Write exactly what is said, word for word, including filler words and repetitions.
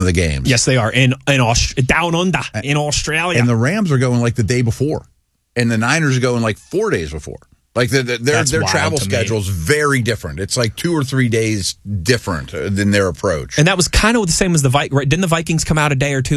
the games. Yes, they are in in Aust- down under in Australia, and the Rams are going like the day before, and the Niners are going like four days before. Like the, the, their That's their wild travel to me. schedule is very different. It's like two or three days different than their approach. and that was kind of the same as the Vikings. Right? Didn't the Vikings come out a day or two